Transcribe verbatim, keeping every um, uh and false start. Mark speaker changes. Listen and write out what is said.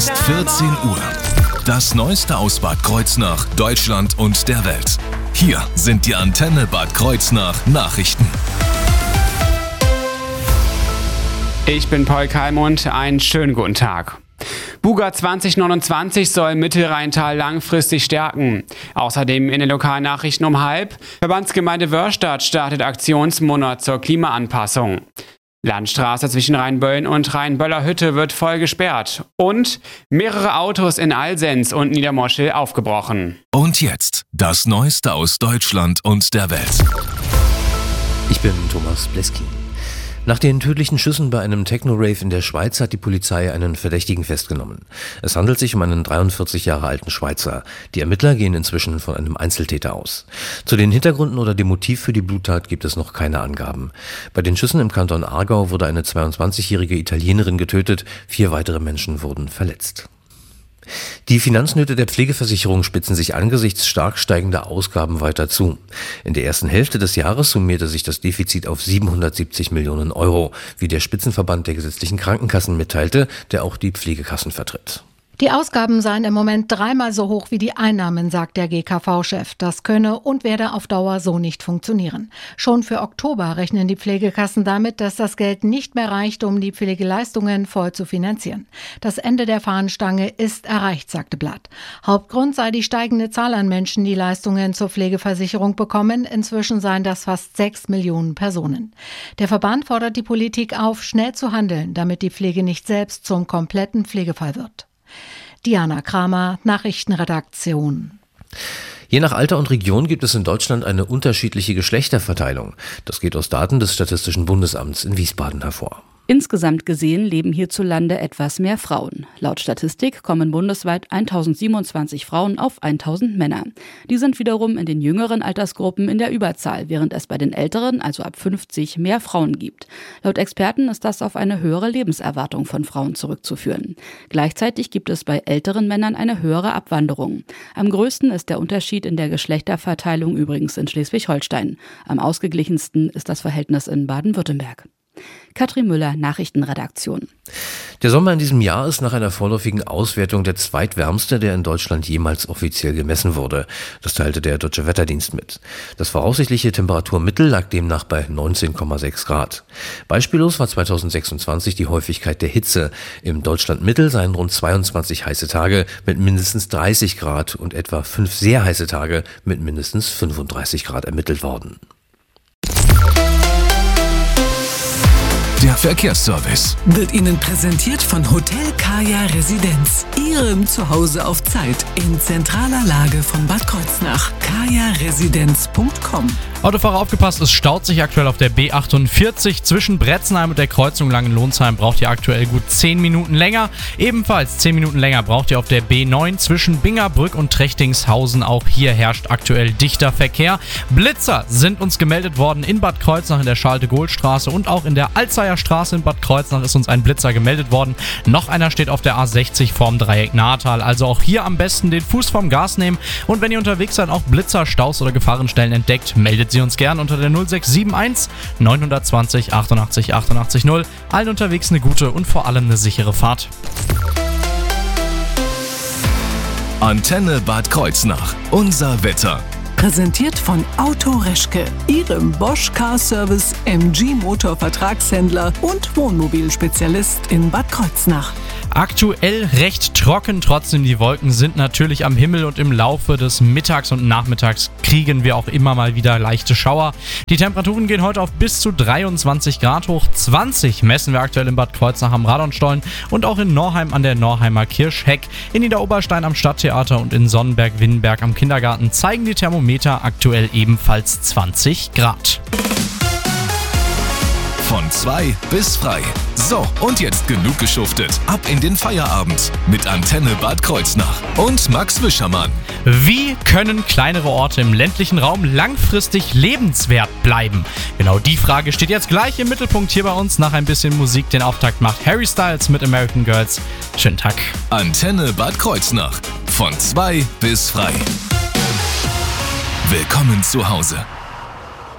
Speaker 1: ist vierzehn Uhr. Das Neueste aus Bad Kreuznach, Deutschland und der Welt. Hier sind die Antenne Bad Kreuznach Nachrichten.
Speaker 2: Ich bin Paul Kalmund, einen schönen guten Tag. Buga zwanzig neunundzwanzig soll Mittelrheintal langfristig stärken. Außerdem in den Lokalnachrichten um halb. Verbandsgemeinde Wörstadt startet Aktionsmonat zur Klimaanpassung. Landstraße zwischen Rheinböllen und Rheinböller-Hütte wird voll gesperrt. Und mehrere Autos in Alsens und Niedermoschel aufgebrochen.
Speaker 1: Und jetzt das Neueste aus Deutschland und der Welt.
Speaker 3: Ich bin Thomas Bleski. Nach den tödlichen Schüssen bei einem Techno-Rave in der Schweiz hat die Polizei einen Verdächtigen festgenommen. Es handelt sich um einen dreiundvierzig Jahre alten Schweizer. Die Ermittler gehen inzwischen von einem Einzeltäter aus. Zu den Hintergründen oder dem Motiv für die Bluttat gibt es noch keine Angaben. Bei den Schüssen im Kanton Aargau wurde eine zweiundzwanzigjährige Italienerin getötet, vier weitere Menschen wurden verletzt. Die Finanznöte der Pflegeversicherung spitzen sich angesichts stark steigender Ausgaben weiter zu. In der ersten Hälfte des Jahres summierte sich das Defizit auf siebenhundertsiebzig Millionen Euro, wie der Spitzenverband der gesetzlichen Krankenkassen mitteilte, der auch die Pflegekassen vertritt.
Speaker 4: Die Ausgaben seien im Moment dreimal so hoch wie die Einnahmen, sagt der G K V-Chef. Das könne und werde auf Dauer so nicht funktionieren. Schon für Oktober rechnen die Pflegekassen damit, dass das Geld nicht mehr reicht, um die Pflegeleistungen voll zu finanzieren. Das Ende der Fahnenstange ist erreicht, sagte Blatt. Hauptgrund sei die steigende Zahl an Menschen, die Leistungen zur Pflegeversicherung bekommen. Inzwischen seien das fast sechs Millionen Personen. Der Verband fordert die Politik auf, schnell zu handeln, damit die Pflege nicht selbst zum kompletten Pflegefall wird. Diana Kramer, Nachrichtenredaktion.
Speaker 3: Je nach Alter und Region gibt es in Deutschland eine unterschiedliche Geschlechterverteilung. Das geht aus Daten des Statistischen Bundesamts in Wiesbaden hervor.
Speaker 5: Insgesamt gesehen leben hierzulande etwas mehr Frauen. Laut Statistik kommen bundesweit tausendsiebenundzwanzig Frauen auf tausend Männer. Die sind wiederum in den jüngeren Altersgruppen in der Überzahl, während es bei den älteren, also ab fünfzig, mehr Frauen gibt. Laut Experten ist das auf eine höhere Lebenserwartung von Frauen zurückzuführen. Gleichzeitig gibt es bei älteren Männern eine höhere Abwanderung. Am größten ist der Unterschied in der Geschlechterverteilung übrigens in Schleswig-Holstein. Am ausgeglichensten ist das Verhältnis in Baden-Württemberg. Katrin Müller, Nachrichtenredaktion.
Speaker 3: Der Sommer in diesem Jahr ist nach einer vorläufigen Auswertung der zweitwärmste, der in Deutschland jemals offiziell gemessen wurde. Das teilte der Deutsche Wetterdienst mit. Das voraussichtliche Temperaturmittel lag demnach bei neunzehn Komma sechs Grad. Beispiellos war zweitausendsechsundzwanzig die Häufigkeit der Hitze. Im Deutschlandmittel seien rund zweiundzwanzig heiße Tage mit mindestens dreißig Grad und etwa fünf sehr heiße Tage mit mindestens fünfunddreißig Grad ermittelt worden.
Speaker 1: Der Verkehrsservice
Speaker 6: wird Ihnen präsentiert von Hotel Kaya Residenz. Ihrem Zuhause auf Zeit in zentraler Lage von Bad Kreuznach. kaya residenz punkt com.
Speaker 7: Autofahrer aufgepasst, es staut sich aktuell auf der B achtundvierzig. Zwischen Bretzenheim und der Kreuzung Langenlohnsheim braucht ihr aktuell gut zehn Minuten länger. Ebenfalls zehn Minuten länger braucht ihr auf der B neun zwischen Bingerbrück und Trechtingshausen. Auch hier herrscht aktuell dichter Verkehr. Blitzer sind uns gemeldet worden in Bad Kreuznach in der Charles-de-Gaulle-Straße und auch in der Alzeyer Straße in Bad Kreuznach ist uns ein Blitzer gemeldet worden. Noch einer steht auf der A sechzig vorm Dreieck Nahrtal. Also auch hier am besten den Fuß vom Gas nehmen. Und wenn ihr unterwegs seid, auch Blitzer, Staus oder Gefahrenstellen entdeckt, meldet sie uns gern unter der null sechs sieben eins neun zwei null achtundachtzig achtundachtzig null. Allen unterwegs eine gute und vor allem eine sichere Fahrt.
Speaker 1: Antenne Bad Kreuznach. Unser Wetter.
Speaker 6: Präsentiert von Auto Reschke, Ihrem Bosch Car Service M G Motor Vertragshändler und Wohnmobilspezialist in Bad Kreuznach.
Speaker 7: Aktuell recht trocken, trotzdem die Wolken sind natürlich am Himmel und im Laufe des Mittags und Nachmittags kriegen wir auch immer mal wieder leichte Schauer. Die Temperaturen gehen heute auf bis zu dreiundzwanzig Grad hoch, zwanzig messen wir aktuell in Bad Kreuznach am Radonstollen und auch in Norheim an der Norheimer Kirchheck. In Niederoberstein am Stadttheater und in Sonnenberg-Winnenberg am Kindergarten zeigen die Thermometer aktuell ebenfalls zwanzig Grad.
Speaker 1: Von zwei bis frei. So, und jetzt genug geschuftet. Ab in den Feierabend mit Antenne Bad Kreuznach und Max Wischermann.
Speaker 7: Wie können kleinere Orte im ländlichen Raum langfristig lebenswert bleiben? Genau die Frage steht jetzt gleich im Mittelpunkt hier bei uns. Nach ein bisschen Musik den Auftakt macht Harry Styles mit American Girls. Schönen Tag.
Speaker 1: Antenne Bad Kreuznach. Von zwei bis frei. Willkommen zu Hause.